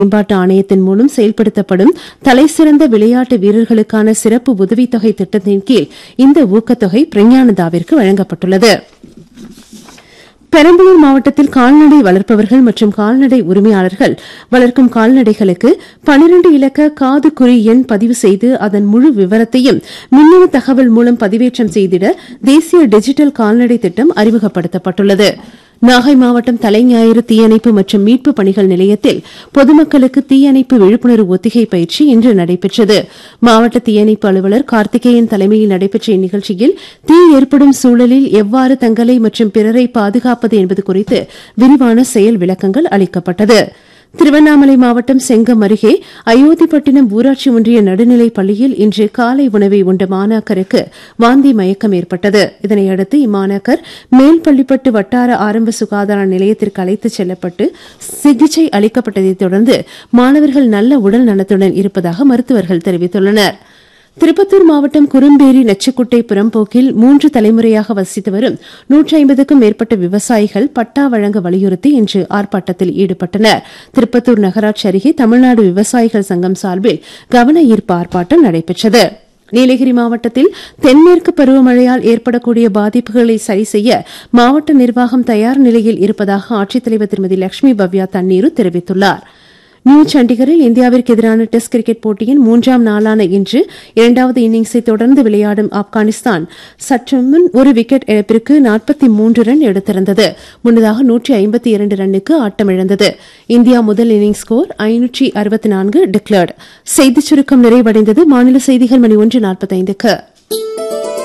மேம்பாட்டு ஆணையத்தின் மூலம் செயல்படுத்தப்படும் தலைசிறந்த விளையாட்டு வீரர்களுக்கான சிறப்பு உதவித்தொகை திட்டத்தின் கீழ் இந்த ஊக்கத்தொகை பிரஞானந்தாவிற்கு வழங்கப்பட்டுள்ளது. பெரம்பலூர் மாவட்டத்தில் கால்நடை வளர்ப்பவர்கள் மற்றும் கால்நடை உரிமையாளர்கள் வளர்க்கும் கால்நடைகளுக்கு 12 இலக்க காது குறி எண் பதிவு செய்து அதன் முழு விவரத்தையும் மின்னணு தகவல் மூலம் பதிவேற்றம் செய்திட தேசிய டிஜிட்டல் கால்நடை திட்டம் அறிமுகப்படுத்தப்பட்டுள்ளது. நாகை மாவட்டம் தலைஞாயிறு தீயணைப்பு மற்றும் மீட்பு பணிகள் நிலையத்தில் பொதுமக்களுக்கு தீயணைப்பு விழிப்புணர்வு ஒத்திகை பயிற்சி இன்று நடைபெற்றது. மாவட்ட தீயணைப்பு அலுவலர் கார்த்திகேயன் தலைமையில் நடைபெற்ற இந்நிகழ்ச்சியில் தீ ஏற்படும் சூழலில் எவ்வாறு தங்களை மற்றும் பிறரை பாதுகாப்பது என்பது குறித்து விரிவான செயல் விளக்கங்கள் அளிக்கப்பட்டது. திருவண்ணாமலை மாவட்டம் செங்கம் அருகே அயோத்திப்பட்டினம் ஊராட்சி ஒன்றிய நடுநிலைப் பள்ளியில் இன்று காலை உணவை உண்ட மாணாக்கருக்கு வாந்தி மயக்கம் ஏற்பட்டது. இதனையடுத்து இம்மாணாக்கர் மேல்பள்ளிப்பட்டு வட்டார ஆரம்ப சுகாதார நிலையத்திற்கு அழைத்துச் செல்லப்பட்டு சிகிச்சை அளிக்கப்பட்டதைத் தொடர்ந்து மாணவர்கள் நல்ல உடல் நலத்துடன் இருப்பதாக மருத்துவர்கள் தெரிவித்துள்ளனா். திருப்பத்தூர் மாவட்டம் குறும்பேரி நச்சுக்குட்டை புறம்போக்கில் 3 தலைமுறையாக வசித்து வரும் 150க்கும் மேற்பட்ட விவசாயிகள் பட்டா வழங்க வலியுறுத்தி இன்று ஆர்ப்பாட்டத்தில் ஈடுபட்டனர். திருப்பத்தூர் நகராட்சி அருகே தமிழ்நாடு விவசாயிகள் சங்கம் சார்பில் கவன ஈர்ப்பு ஆர்ப்பாட்டம் நடைபெற்றது. நீலகிரி மாவட்டத்தில் தென்மேற்கு பருவமழையால் ஏற்படக்கூடிய பாதிப்புகளை சரி செய்ய மாவட்ட நிர்வாகம் தயார் நிலையில் இருப்பதாக ஆட்சித்தலைவர் திருமதி லட்சுமி பவ்யா தண்ணீரு தெரிவித்துள்ளார். நியூ சண்டிகரில் இந்தியாவிற்கு எதிரான டெஸ்ட் கிரிக்கெட் போட்டியின் 3ஆம் நாளான இன்று 2வது இன்னிங்ஸை தொடர்ந்து விளையாடும் ஆப்கானிஸ்தான் சற்று முன் ஒரு விக்கெட் இழப்பிற்கு 43 ரன் எடுத்திருந்தது. முன்னதாக 152 ரன்னுக்கு ஆட்டமிழந்தது. இந்தியா முதல் இன்னிங்ஸ் ஸ்கோர் 564 டிக்ளேர்டு. செய்திச் சுருக்கம் நிறைவடைந்தது. மாநில செய்திகள் மணி 1:45க்கு.